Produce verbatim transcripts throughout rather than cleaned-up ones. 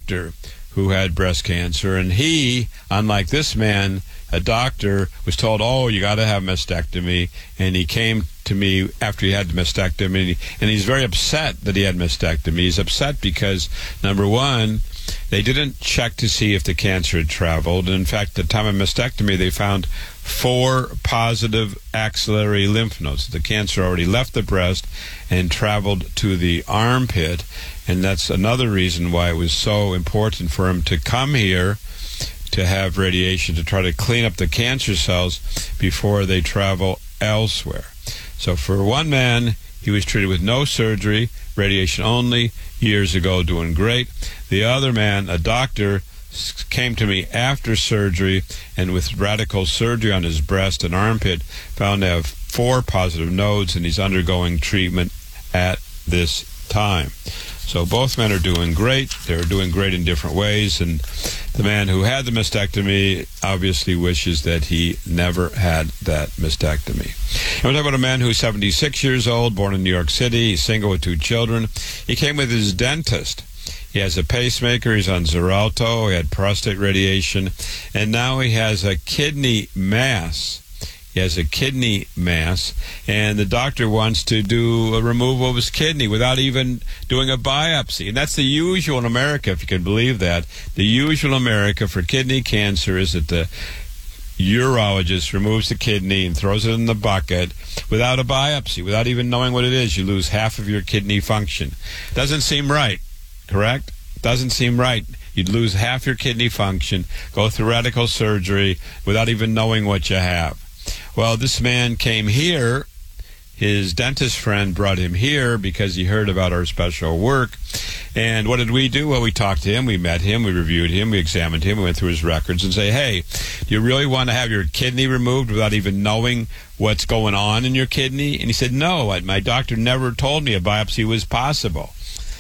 doctor who had breast cancer, and he, unlike this man, a doctor, was told, oh, you got to have mastectomy, and he came to me after he had the mastectomy, and he's very upset that he had mastectomy. He's upset because, number one, they didn't check to see if the cancer had traveled, and in fact, at the time of mastectomy, they found four positive axillary lymph nodes. The cancer already left the breast and traveled to the armpit, and that's another reason why it was so important for him to come here to have radiation to try to clean up the cancer cells before they travel elsewhere. So for one man, he was treated with no surgery, radiation only, years ago, doing great. The other man, a doctor, came to me after surgery, and with radical surgery on his breast and armpit, found to have four positive nodes, and he's undergoing treatment at this time. So both men are doing great. They're doing great in different ways, and the man who had the mastectomy obviously wishes that he never had that mastectomy. And we're talking about a man who's seventy-six years old, born in New York City. He's single with two children. He came with his dentist. He has a pacemaker. He's on Xarelto. He had prostate radiation, and now he has a kidney mass. He has a kidney mass, and the doctor wants to do a removal of his kidney without even doing a biopsy. And that's the usual in America, if you can believe that. The usual in America for kidney cancer is that the urologist removes the kidney and throws it in the bucket without a biopsy, without even knowing what it is. You lose half of your kidney function. Doesn't seem right, correct? Doesn't seem right. You'd lose half your kidney function, go through radical surgery without even knowing what you have. Well, this man came here. His dentist friend brought him here because he heard about our special work. And what did we do? Well, we talked to him, we met him, we reviewed him, we examined him, we went through his records and say, hey, do you really want to have your kidney removed without even knowing what's going on in your kidney? And he said, no, my doctor never told me a biopsy was possible.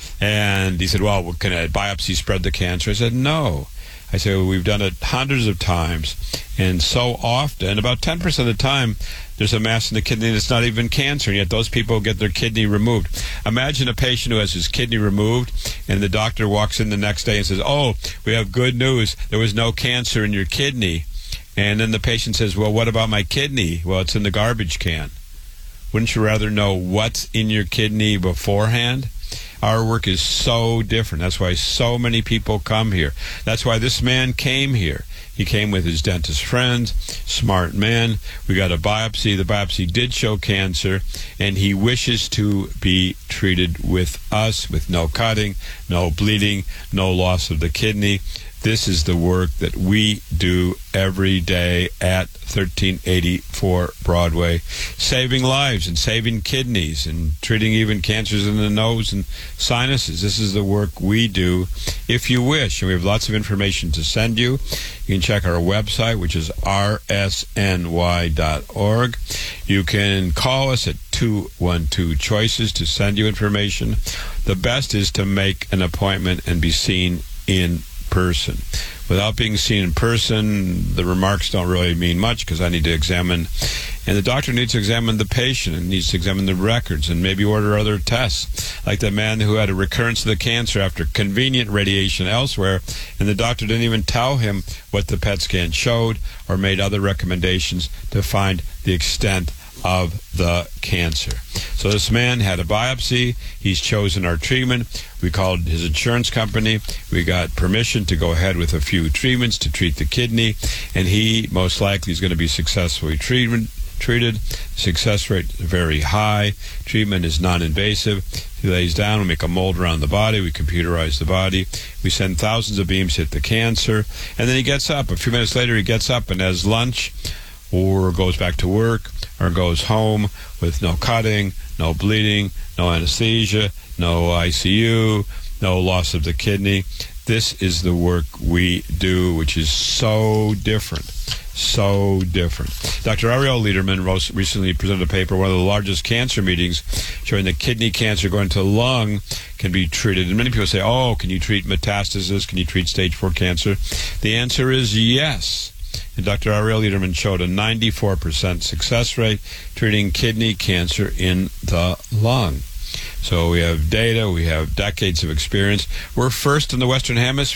And he said, well, can a biopsy spread the cancer? I said, no. I say, well, we've done it hundreds of times, and so often, about ten percent of the time, there's a mass in the kidney that's not even cancer, and yet those people get their kidney removed. Imagine a patient who has his kidney removed, and the doctor walks in the next day and says, oh, we have good news, there was no cancer in your kidney. And then the patient says, well, what about my kidney? Well, it's in the garbage can. Wouldn't you rather know what's in your kidney beforehand? Our work is so different. That's why so many people come here. That's why this man came here. He came with his dentist friends, smart man. We got a biopsy. The biopsy did show cancer, and he wishes to be treated with us with no cutting, no bleeding, no loss of the kidney. This is the work that we do every day at thirteen eighty-four Broadway, saving lives and saving kidneys and treating even cancers in the nose and sinuses. This is the work we do if you wish. And we have lots of information to send you. You can check our website, which is r s n y dot org. You can call us at two one two choices to send you information. The best is to make an appointment and be seen in person. Without being seen in person, the remarks don't really mean much because I need to examine, and the doctor needs to examine the patient and needs to examine the records and maybe order other tests, like the man who had a recurrence of the cancer after convenient radiation elsewhere, and the doctor didn't even tell him what the P E T scan showed or made other recommendations to find the extent of the cancer. So this man had a biopsy. He's chosen our treatment. We called his insurance company. We got permission to go ahead with a few treatments to treat the kidney, and he most likely is going to be successfully treated. treated. Success rate is very high. Treatment is non-invasive. He lays down, we make a mold around the body, we computerize the body, we send thousands of beams to hit the cancer, and then he gets up. A few minutes later, he gets up and has lunch, or goes back to work, or goes home with no cutting, no bleeding, no anesthesia, no I C U, no loss of the kidney. This is the work we do, which is so different, so different. Doctor Ariel Lederman recently presented a paper, one of the largest cancer meetings, showing that kidney cancer going to the lung can be treated. And many people say, oh, can you treat metastasis? Can you treat stage four cancer? The answer is yes. And Doctor Ariel Lederman showed a ninety-four percent success rate treating kidney cancer in the lung. So we have data, we have decades of experience. We're first in the Western Hemisphere.